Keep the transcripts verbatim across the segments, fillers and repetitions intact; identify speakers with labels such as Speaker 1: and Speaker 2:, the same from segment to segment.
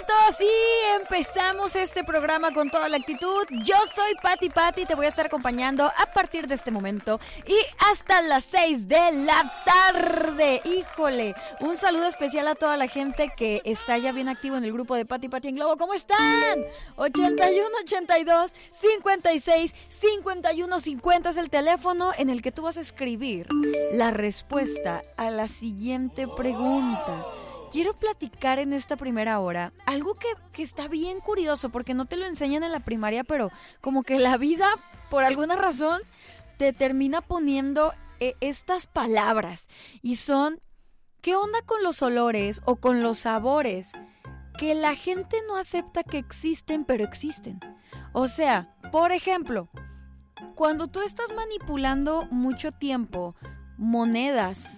Speaker 1: minutos y empezamos este programa con toda la actitud. Yo soy Pati Pati, te voy a estar acompañando a partir de este momento y hasta las seis de la tarde. Híjole, un saludo especial a toda la gente que está ya bien activo en el grupo de Pati Pati en Globo. ¿Cómo están? ochenta y uno, ochenta y dos, cincuenta y seis, cincuenta y uno, cincuenta es el teléfono en el que tú vas a escribir la respuesta a la siguiente pregunta. Quiero platicar en esta primera hora algo que, que está bien curioso porque no te lo enseñan en la primaria, pero como que la vida, por alguna razón, te termina poniendo eh, estas palabras. Y son, ¿qué onda con los olores o con los sabores que la gente no acepta que existen, pero existen? O sea, por ejemplo, cuando tú estás manipulando mucho tiempo monedas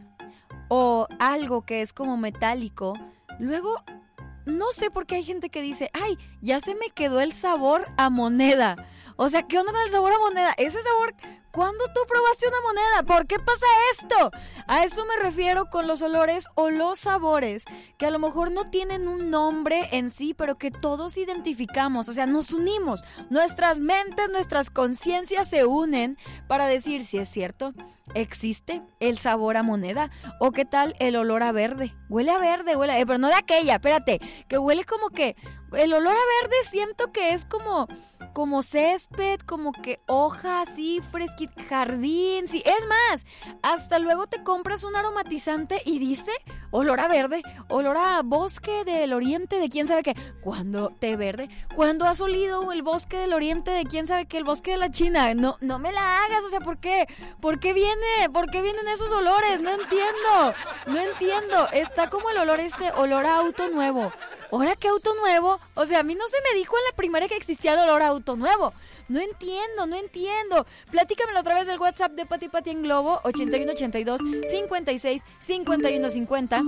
Speaker 1: o algo que es como metálico, luego no sé por qué hay gente que dice, ay, ya se me quedó el sabor a moneda. O sea, ¿qué onda con el sabor a moneda? Ese sabor, ¿cuándo tú probaste una moneda? ¿Por qué pasa esto? A eso me refiero con los olores o los sabores, que a lo mejor no tienen un nombre en sí, pero que todos identificamos. O sea, nos unimos. Nuestras mentes, nuestras conciencias se unen para decir si es cierto, existe el sabor a moneda. O qué tal el olor a verde. Huele a verde, huele a... Eh, pero no de aquella, espérate, que huele como que... El olor a verde siento que es como... como césped, como que hoja así, fresquita, jardín, sí. Es más, hasta luego te compras un aromatizante y dice olor a verde, olor a bosque del oriente de quién sabe qué. ¿Cuándo té verde? ¿Cuándo has olido el bosque del oriente de quién sabe qué? El bosque de la China. No, no me la hagas, o sea, ¿por qué? ¿Por qué viene? ¿Por qué vienen esos olores? No entiendo, no entiendo. Está como el olor este, olor a auto nuevo. ¿Ahora qué auto nuevo? O sea, a mí no se me dijo en la primaria que existía el olor a auto nuevo. No entiendo, no entiendo. Platícamelo a través del WhatsApp de Pati Pati en Globo, ochenta y uno, ochenta y dos, cincuenta y seis, cincuenta y uno, cincuenta.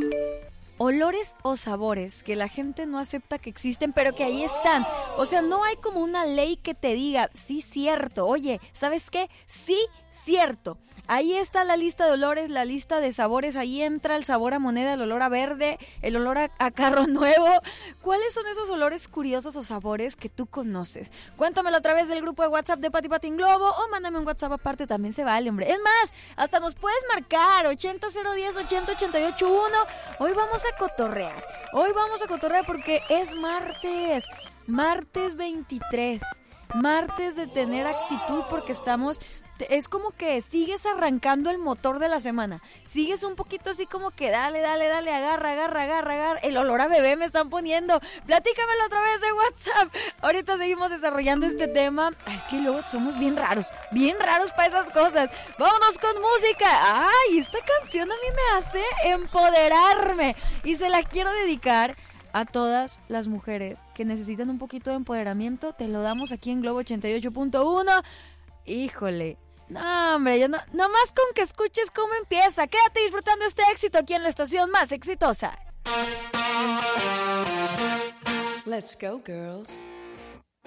Speaker 1: Olores o sabores que la gente no acepta que existen, pero que ahí están. O sea, no hay como una ley que te diga, sí, cierto. Oye, ¿sabes qué? Sí, cierto. Ahí está la lista de olores, la lista de sabores. Ahí entra el sabor a moneda, el olor a verde, el olor a, a carro nuevo. ¿Cuáles son esos olores curiosos o sabores que tú conoces? Cuéntamelo a través del grupo de WhatsApp de Pati Pati en Globo o mándame un WhatsApp aparte, también se vale, hombre. Es más, hasta nos puedes marcar ochenta cero diez, ochenta ochenta y ocho uno. Hoy vamos a cotorrear. Hoy vamos a cotorrear porque es martes. Martes veintitrés. Martes de tener actitud porque estamos... Es como que sigues arrancando el motor de la semana. Sigues un poquito así como que dale, dale, dale, agarra, agarra, agarra, agarra. El olor a bebé me están poniendo. Platícamelo a través de WhatsApp. Ahorita seguimos desarrollando este tema. Ay, es que luego somos bien raros, bien raros para esas cosas. Vámonos con música. Ay, esta canción a mí me hace empoderarme. Y se la quiero dedicar a todas las mujeres que necesitan un poquito de empoderamiento. Te lo damos aquí en Globo ochenta y ocho punto uno. Híjole. No, hombre, yo no, nomás con que escuches cómo empieza. Quédate disfrutando este éxito aquí en la estación más exitosa.
Speaker 2: Let's go, girls.